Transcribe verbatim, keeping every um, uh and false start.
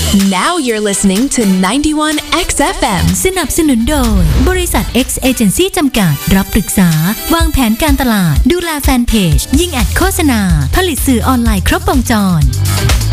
Now you're listening to ไนน์ตี้วัน เอ็กซ์ เอฟ เอ็มสนับสนุนโดยบริษัท X Agency จำกัดรับปรึกษาวางแผนการตลาดดูแลแฟนเพจยิงแอดโฆษณาผลิตสื่อออนไลน์ครบวงจร